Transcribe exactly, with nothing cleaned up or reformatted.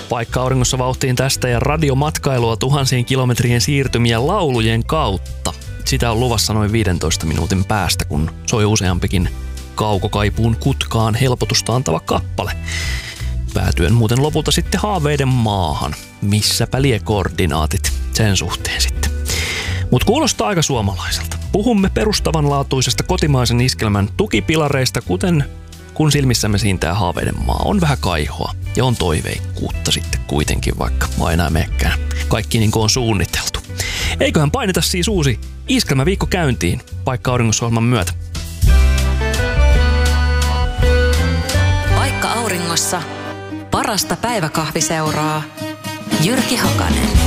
Paikka auringossa vauhtiin tästä ja radiomatkailua tuhansien kilometrien siirtymiä laulujen kautta. Sitä on luvassa noin viidentoista minuutin päästä, kun soi useampikin kaukokaipuun kutkaan helpotusta antava kappale. Päätyen muuten lopulta sitten haaveiden maahan. Missäpä lie koordinaatit sen suhteen sitten. Mut kuulostaa aika suomalaiselta. Puhumme perustavanlaatuisesta kotimaisen iskelmän tukipilareista, kuten kun silmissämme siintää haaveiden maa. On vähän kaihoa ja on toiveikkuutta sitten kuitenkin, vaikka aina ei menekään kaikki niin kuin on suunniteltu. Eiköhän paineta siis uusi iskelmäviikko käyntiin Paikka auringossa -ohjelman myötä. Paikka auringossa. Parasta päiväkahviseuraa. Jyrki Hakanen.